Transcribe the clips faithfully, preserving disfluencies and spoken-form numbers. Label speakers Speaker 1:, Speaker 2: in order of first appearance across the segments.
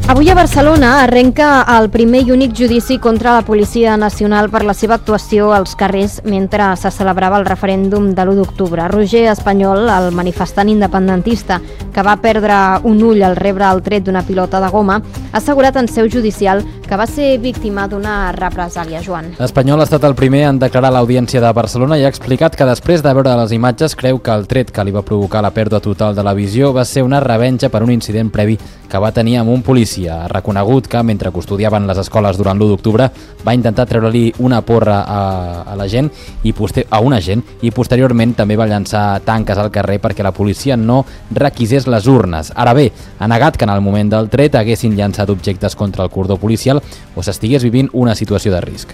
Speaker 1: Avui a Barcelona arrenca el primer i únic judici contra la Policia Nacional per la seva actuació als carrers mentre se celebrava el referèndum de l'u d'octubre. Roger Espanyol, el manifestant independentista que va perdre un ull al rebre el tret d'una pilota de goma, ha assegurat en seu judicial que va ser víctima d'una represàlia. Joan.
Speaker 2: Espanyol ha estat el primer en declarar a l'Audiència de Barcelona i ha explicat que després de veure les imatges creu que el tret que li va provocar la pèrdua total de la visió va ser una revenja per un incident previ que va tenir amb un policia. Ha reconegut que, mentre custodiaven les escoles durant l'u d'octubre, va intentar treure-li una porra a, a la gent i poster, a una gent i posteriorment també va llançar tanques al carrer perquè la policia no requisés les urnes. Ara bé, ha negat que en el moment del tret haguessin llançat objectes contra el cordó policial o s'estigués vivint una situació de risc.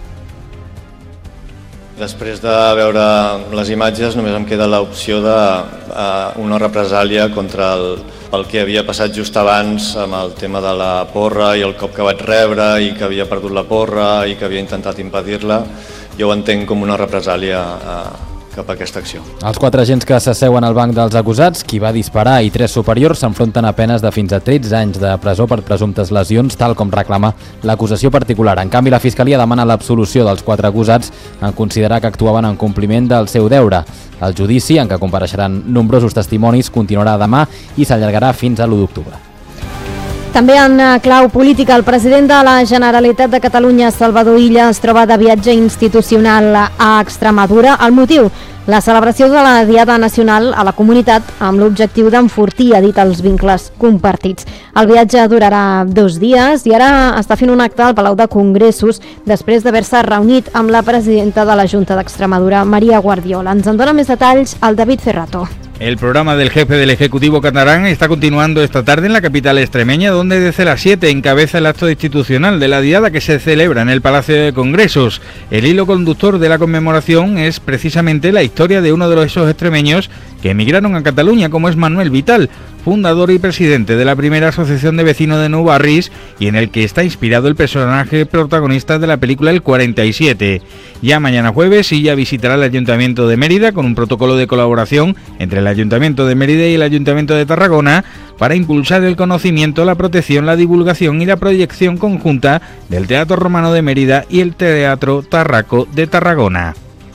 Speaker 3: Després de veure les imatges només em queda l'opció d'una represàlia contra el, el que havia passat just abans amb el tema de la porra i el cop que vaig rebre i que havia perdut la porra i que havia intentat impedir-la. Jo ho entenc com una represàlia eh, cap a aquesta acció.
Speaker 2: Els quatre agents que s'asseuen al banc dels acusats, qui va disparar i tres superiors, s'enfronten a penes de fins a tretze anys de presó per presumptes lesions, tal com reclama l'acusació particular. En canvi, la Fiscalia demana l'absolució dels quatre acusats en considerar que actuaven en compliment del seu deure. El judici, en què compareixeran nombrosos testimonis, continuarà demà i s'allargarà fins a l'u d'octubre.
Speaker 1: També en clau política, el president de la Generalitat de Catalunya, Salvador Illa, es troba de viatge institucional a Extremadura. El motiu? La celebració de la Diada Nacional a la comunitat amb l'objectiu d'enfortir, ha dit, els vincles compartits. El viatge durarà dos dies i ara està fent un acte al Palau de Congressos després d'haver-se reunit amb la presidenta de la Junta d'Extremadura, María Guardiola. Ens en dona més detalls el David Ferrato.
Speaker 4: El programa del jefe del Ejecutivo catalán está continuando esta tarde en la capital extremeña, donde desde las siete encabeza el acto institucional de la Diada que se celebra en el Palacio de Congresos. El hilo conductor de la conmemoración es precisamente la historia de uno de esos extremeños que emigraron a Cataluña, como es Manuel Vital, fundador y presidente de la primera asociación de vecinos de Nou Barris, y en el que está inspirado el personaje protagonista de la película El cuarenta y siete. Ya mañana jueves Illa visitará el Ayuntamiento de Mérida con un protocolo de colaboración entre el Ayuntamiento de Mérida y el Ayuntamiento de Tarragona para impulsar el conocimiento, la protección, la divulgación y la proyección conjunta del Teatro Romano de Mérida y el Teatro Tarraco de Tarragona.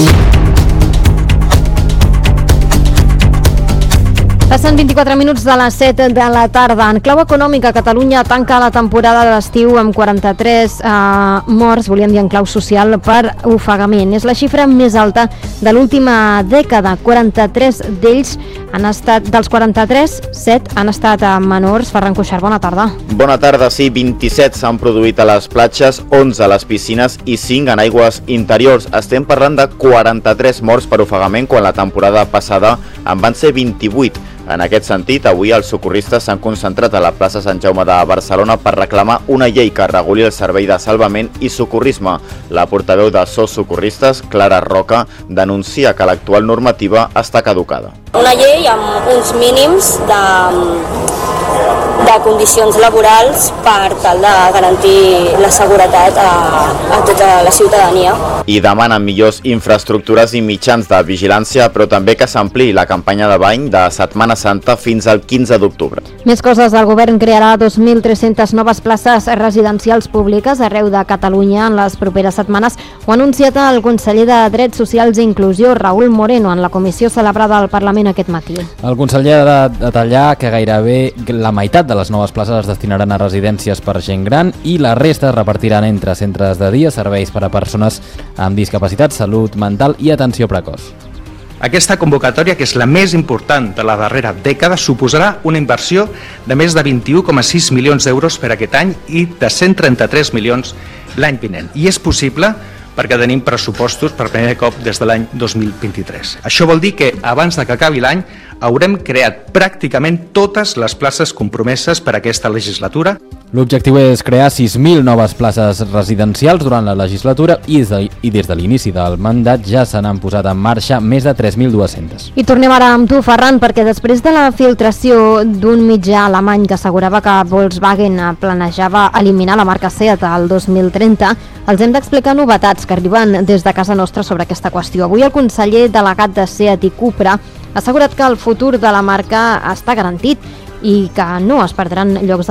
Speaker 1: Passen vint-i-quatre minuts de les set de la tarda. En clau econòmica, Catalunya tanca la temporada d'estiu amb quaranta-tres eh, morts, volíem dir en clau social, per ofegament. És la xifra més alta de l'última dècada. quaranta-tres d'ells han estat, dels quaranta-tres, set han estat menors. Ferran Cuixart, bona tarda.
Speaker 5: Bona tarda, sí, vint-i-set s'han produït a les platges, onze a les piscines i cinc en aigües interiors. Estem parlant de quaranta-tres morts per ofegament quan la temporada passada en van ser vint-i-vuit. En aquest sentit, avui els socorristes s'han concentrat a la plaça Sant Jaume de Barcelona per reclamar una llei que reguli el servei de salvament i socorrisme. La portaveu de SOS Socorristes, Clara Roca, denuncia que l'actual normativa està caducada.
Speaker 6: Una llei amb uns mínims de, de condicions laborals per tal de garantir la seguretat a, a tota la ciutadania.
Speaker 5: I demanen millors infraestructures i mitjans de vigilància, però també que s'ampliï la campanya de bany de Setmana Santa fins al quinze d'octubre.
Speaker 1: Més coses. El govern crearà dos mil tres-centes noves places residencials públiques arreu de Catalunya en les properes setmanes. Ho ha anunciat el conseller de Drets Socials i Inclusió, Raúl Moreno, en la comissió celebrada al Parlament aquest matí.
Speaker 2: El conseller ha de detallar que gairebé la meitat de les noves places es destinaran a residències per gent gran i la resta es repartiran entre centres de dia, serveis per a persones amb discapacitat, salut mental i atenció precoç.
Speaker 7: Aquesta convocatòria, que és la més important de la darrera dècada, suposarà una inversió de més de vint-i-u coma sis milions d'euros per aquest any i de cent trenta-tres milions l'any vinent. I és possible perquè tenim pressupostos per primer cop des de l'any dos mil vint-i-tres. Això vol dir que abans de que acabi l'any haurem creat pràcticament totes les places compromeses per a aquesta legislatura.
Speaker 2: L'objectiu és crear sis mil noves places residencials durant la legislatura i des de l'inici del mandat ja se n'han posat en marxa més de tres mil dues-centes.
Speaker 1: I tornem ara amb tu, Ferran, perquè després de la filtració d'un mitjà alemany que assegurava que Volkswagen planejava eliminar la marca Seat al dos mil trenta, els hem d'explicar novetats que arriben des de casa nostra sobre aquesta qüestió. Avui el conseller delegat de Seat i Cupra ha assegurat que el futur de la marca està garantit i que no es perdran llocs de